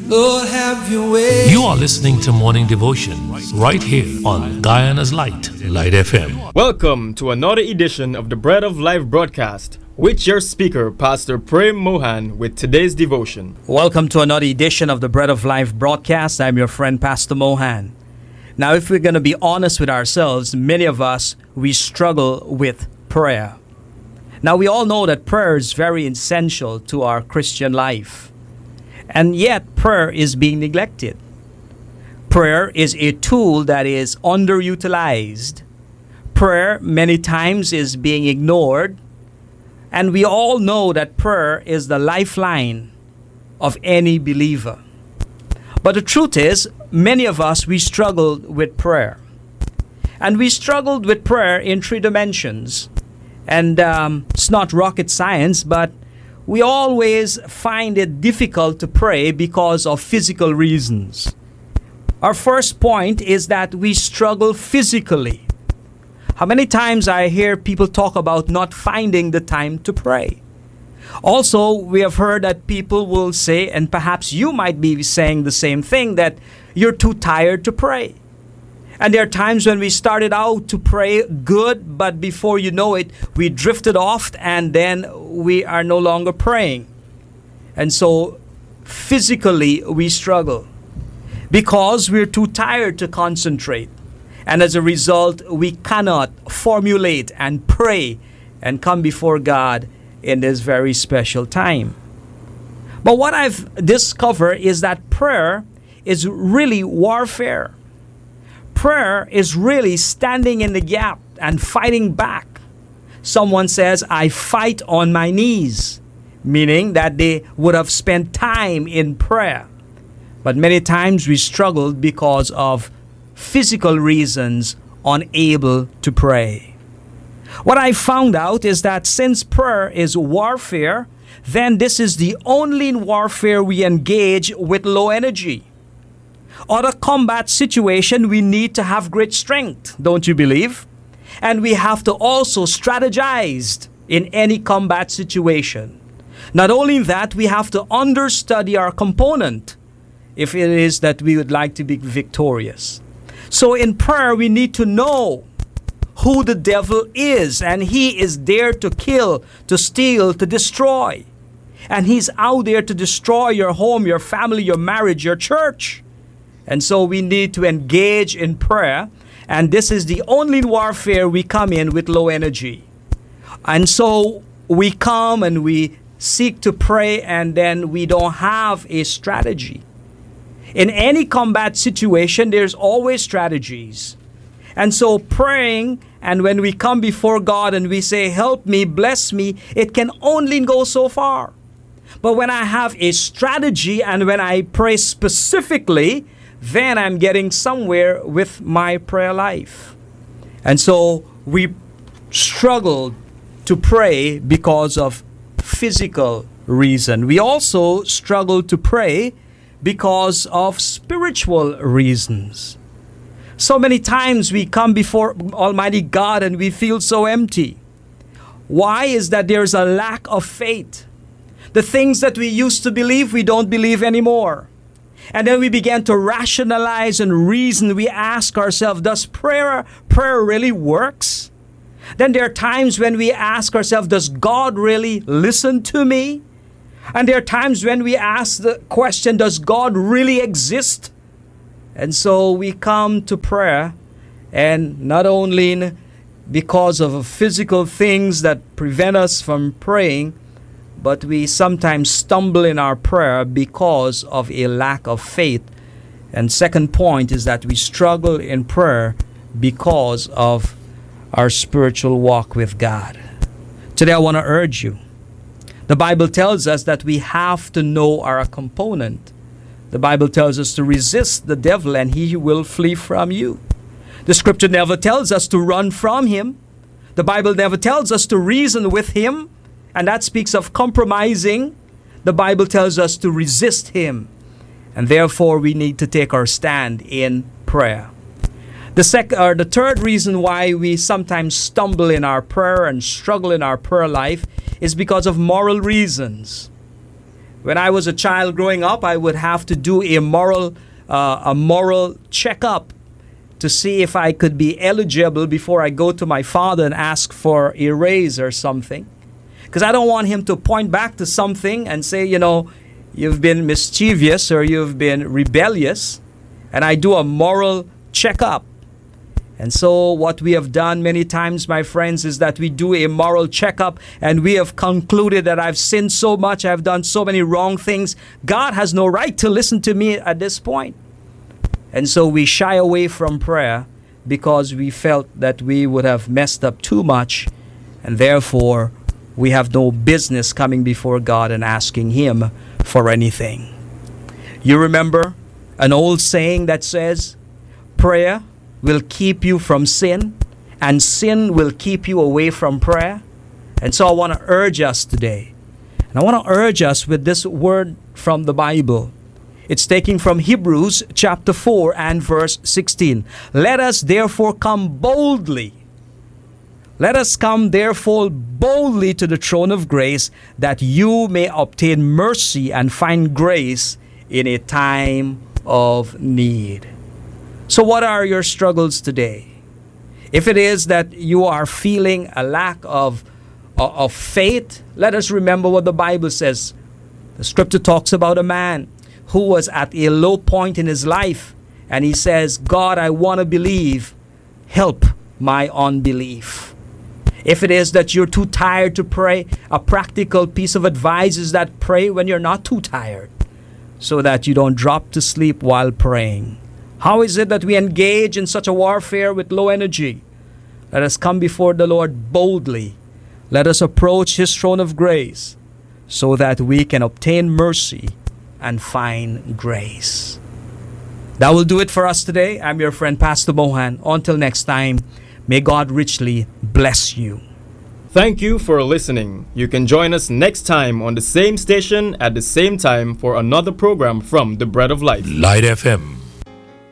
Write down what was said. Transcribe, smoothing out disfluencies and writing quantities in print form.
Lord, have your way. You are listening to Morning Devotion right here on Guyana's Light, Light FM. Welcome to another edition of the Bread of Life broadcast with your speaker, Pastor Prem Mohan, with today's devotion. Welcome to another edition of the Bread of Life broadcast. I'm your friend, Pastor Mohan. Now, if we're going to be honest with ourselves, many of us, we struggle with prayer. Now, we all know that prayer is very essential to our Christian life. And yet, prayer is being neglected. Prayer is a tool that is underutilized. Prayer, many times, is being ignored. And we all know that prayer is the lifeline of any believer. But the truth is, many of us, we struggled with prayer. And we struggled with prayer in three dimensions. And it's not rocket science, but we always find it difficult to pray because of physical reasons. Our first point is that we struggle physically. How many times I hear people talk about not finding the time to pray? Also, we have heard that people will say, and perhaps you might be saying the same thing, that you're too tired to pray. And there are times when we started out to pray good, but before you know it, we drifted off and then we are no longer praying. And so physically we struggle because we're too tired to concentrate. And as a result, we cannot formulate and pray and come before God in this very special time. But what I've discovered is that prayer is really warfare. Prayer is really standing in the gap and fighting back. Someone says, I fight on my knees, meaning that they would have spent time in prayer. But many times we struggled because of physical reasons, unable to pray. What I found out is that since prayer is warfare, then this is the only warfare we engage with low energy. Other combat situation, we need to have great strength, don't you believe? And we have to also strategize in any combat situation. Not only that, we have to understudy our component if it is that we would like to be victorious. So in prayer, we need to know who the devil is, and he is there to kill, to steal, to destroy. And he's out there to destroy your home, your family, your marriage, your church. And so we need to engage in prayer. And this is the only warfare we come in with low energy. And so we come and we seek to pray, and then we don't have a strategy. In any combat situation, there's always strategies. And so praying, and when we come before God and we say, help me, bless me, it can only go so far. But when I have a strategy and when I pray specifically, then I'm getting somewhere with my prayer life. And so we struggle to pray because of physical reason. We also struggle to pray because of spiritual reasons. So many times we come before Almighty God and we feel so empty. Why is that? There's a lack of faith. The things that we used to believe, we don't believe anymore. And then we began to rationalize and reason. We ask ourselves, does prayer really works? Then there are times when we ask ourselves, does God really listen to me? And there are times when we ask the question, does God really exist? And so we come to prayer, and not only because of physical things that prevent us from praying, but we sometimes stumble in our prayer because of a lack of faith. And second point is that we struggle in prayer because of our spiritual walk with God. Today I want to urge you. The Bible tells us that we have to know our component. The Bible tells us to resist the devil and he will flee from you. The scripture never tells us to run from him. The Bible never tells us to reason with him. And that speaks of compromising. The Bible tells us to resist him. And therefore, we need to take our stand in prayer. The third reason why we sometimes stumble in our prayer and struggle in our prayer life is because of moral reasons. When I was a child growing up, I would have to do a moral checkup to see if I could be eligible before I go to my father and ask for a raise or something. Because I don't want him to point back to something and say, you've been mischievous or you've been rebellious. And I do a moral checkup. And so what we have done many times, my friends, is that we do a moral checkup and we have concluded that I've sinned so much, I've done so many wrong things. God has no right to listen to me at this point. And so we shy away from prayer because we felt that we would have messed up too much, and therefore we have no business coming before God and asking Him for anything. You remember an old saying that says, prayer will keep you from sin, and sin will keep you away from prayer. And so I want to urge us today. And I want to urge us with this word from the Bible. It's taken from Hebrews chapter 4 and verse 16. Let us therefore come boldly. Let us come therefore boldly to the throne of grace, that you may obtain mercy and find grace in a time of need. So what are your struggles today? If it is that you are feeling a lack of faith, let us remember what the Bible says. The scripture talks about a man who was at a low point in his life, and he says, God, I want to believe. Help my unbelief. If it is that you're too tired to pray, a practical piece of advice is that pray when you're not too tired, so that you don't drop to sleep while praying. How is it that we engage in such a warfare with low energy? Let us come before the Lord boldly. Let us approach His throne of grace so that we can obtain mercy and find grace. That will do it for us today. I'm your friend, Pastor Mohan. Until next time, may God richly bless you. Thank you for listening. You can join us next time on the same station at the same time for another program from the Bread of Life. Light FM.